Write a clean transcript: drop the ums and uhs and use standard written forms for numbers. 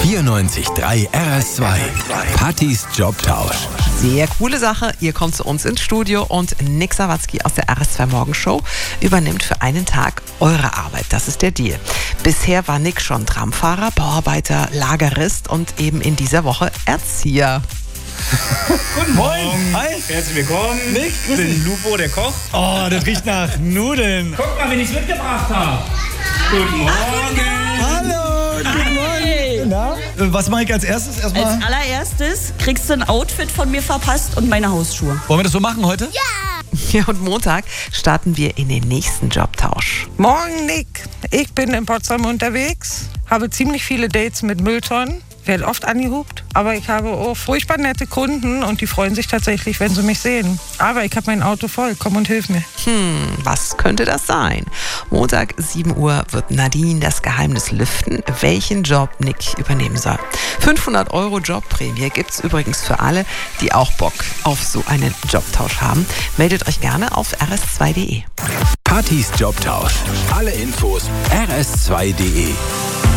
94.3 RS2. Pattys Jobtausch. Sehr coole Sache. Ihr kommt zu uns ins Studio und Nick Sawatzki aus der RS2 Morgenshow übernimmt für einen Tag eure Arbeit. Das ist der Deal. Bisher war Nick schon Tramfahrer, Bauarbeiter, Lagerist und eben in dieser Woche Erzieher. Guten Morgen. Hi. Herzlich willkommen. Nick, Ich bin Lupo, der Koch. Oh, das riecht nach Nudeln. Guck mal, wen ich mitgebracht habe. Guten Morgen. Hallo, guten Morgen. Na? Was mache ich als erstes? Als Erstmal. allererstes kriegst du ein Outfit von mir verpasst und meine Hausschuhe. Wollen wir das so machen heute? Ja, und Montag starten wir in den nächsten Jobtausch. Morgen, Nick. Ich bin in Potsdam unterwegs, habe ziemlich viele Dates mit Mülltonnen, werde oft angehupt, aber ich habe auch furchtbar nette Kunden und die freuen sich tatsächlich, wenn sie mich sehen. Aber ich habe mein Auto voll, komm und hilf mir. Was könnte das sein? Montag 7 Uhr wird Nadine das Geheimnis lüften, welchen Job Nick übernehmen soll. 500 € Jobprämie gibt's übrigens für alle, die auch Bock auf so einen Jobtausch haben. Meldet euch gerne auf rs2.de. Pattys Jobtausch. Alle Infos rs2.de.